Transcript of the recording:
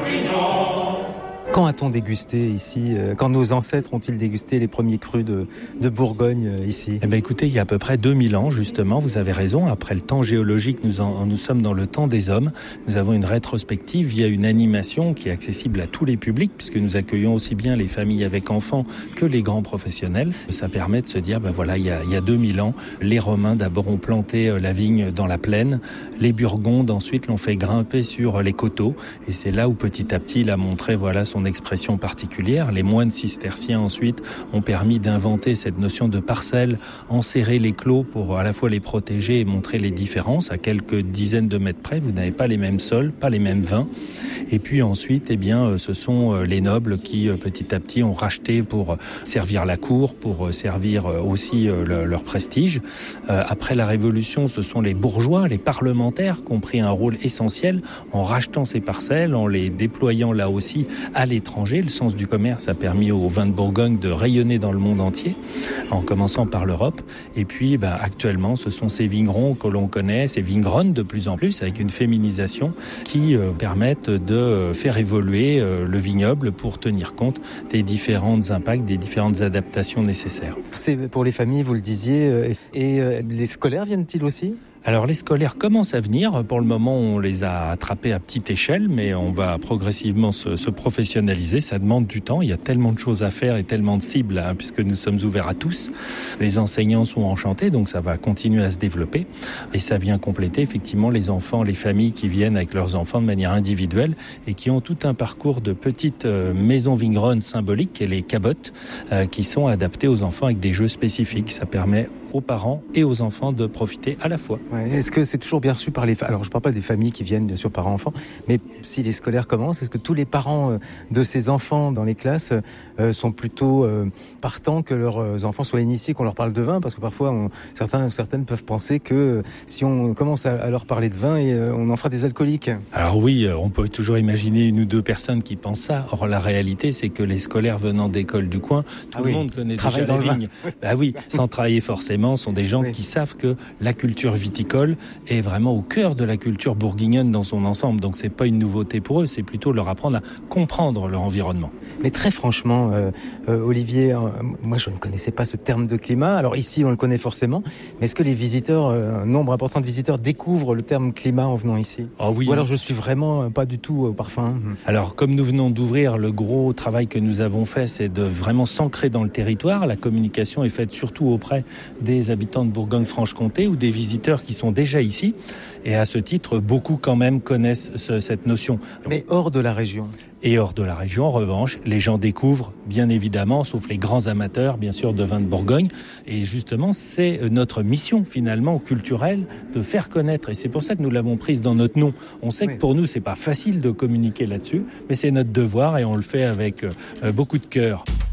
Quand a-t-on dégusté ici, quand nos ancêtres ont-ils dégusté les premiers crus de Bourgogne ici ? Eh bien, écoutez, il y a à peu près 2000 ans, justement, vous avez raison. Après le temps géologique, nous sommes dans le temps des hommes. Nous avons une rétrospective via une animation qui est accessible à tous les publics, puisque nous accueillons aussi bien les familles avec enfants que les grands professionnels. Ça permet de se dire, voilà, il y a 2000 ans, les Romains d'abord ont planté la vigne dans la plaine. Les Burgondes ensuite l'ont fait grimper sur les coteaux. Et c'est là où petit à petit, il a montré, son expression particulière. Les moines cisterciens ensuite ont permis d'inventer cette notion de parcelle, enserrer les clos pour à la fois les protéger et montrer les différences. À quelques dizaines de mètres près, vous n'avez pas les mêmes sols, pas les mêmes vins. Et puis ensuite, ce sont les nobles qui petit à petit ont racheté pour servir la cour, pour servir aussi leur prestige. Après la Révolution, ce sont les bourgeois, les parlementaires qui ont pris un rôle essentiel en rachetant ces parcelles, en les déployant là aussi à l'étranger. Le sens du commerce a permis aux vins de Bourgogne de rayonner dans le monde entier, en commençant par l'Europe. Et puis, actuellement, ce sont ces vignerons que l'on connaît, ces vigneronnes de plus en plus, avec une féminisation qui permettent de faire évoluer le vignoble pour tenir compte des différents impacts, des différentes adaptations nécessaires. C'est pour les familles, vous le disiez, et les scolaires viennent-ils aussi ? Alors les scolaires commencent à venir. Pour le moment, on les a attrapés à petite échelle, mais on va progressivement se professionnaliser. Ça demande du temps. Il y a tellement de choses à faire et tellement de cibles, puisque nous sommes ouverts à tous. Les enseignants sont enchantés, donc ça va continuer à se développer. Et ça vient compléter effectivement les enfants, les familles qui viennent avec leurs enfants de manière individuelle et qui ont tout un parcours de petites maisons vigneronnes symboliques, et les cabottes, qui sont adaptées aux enfants avec des jeux spécifiques. Ça permet aux parents et aux enfants de profiter à la fois. Ouais, est-ce que c'est toujours bien reçu par les... Alors, je ne parle pas des familles qui viennent, bien sûr, parents-enfants, mais si les scolaires commencent, est-ce que tous les parents de ces enfants dans les classes sont plutôt partants que leurs enfants soient initiés, qu'on leur parle de vin ? Parce que parfois, certaines peuvent penser que si on commence à leur parler de vin, on en fera des alcooliques. Alors oui, on peut toujours imaginer une ou deux personnes qui pensent ça. Or, la réalité, c'est que les scolaires venant d'écoles du coin, tout le monde connaît déjà la vigne. Sans travailler forcément, sont des gens qui savent que la culture viticole est vraiment au cœur de la culture bourguignonne dans son ensemble. Donc c'est pas une nouveauté pour eux, c'est plutôt leur apprendre à comprendre leur environnement. Mais très franchement, Olivier, moi je ne connaissais pas ce terme de climat. Alors ici on le connaît forcément, mais est-ce que les visiteurs, un nombre important de visiteurs découvrent le terme climat en venant ici ? Oui. Ou alors je suis vraiment pas du tout au parfum. Alors comme nous venons d'ouvrir, le gros travail que nous avons fait, c'est de vraiment s'ancrer dans le territoire. La communication est faite surtout auprès des habitants de Bourgogne-Franche-Comté ou des visiteurs qui sont déjà ici. Et à ce titre, beaucoup quand même connaissent cette notion. Mais hors de la région ? Et hors de la région, en revanche, les gens découvrent, bien évidemment, sauf les grands amateurs, bien sûr, de vins de Bourgogne. Et justement, c'est notre mission, finalement, culturelle, de faire connaître. Et c'est pour ça que nous l'avons prise dans notre nom. On sait que pour nous, c'est pas facile de communiquer là-dessus, mais c'est notre devoir et on le fait avec beaucoup de cœur.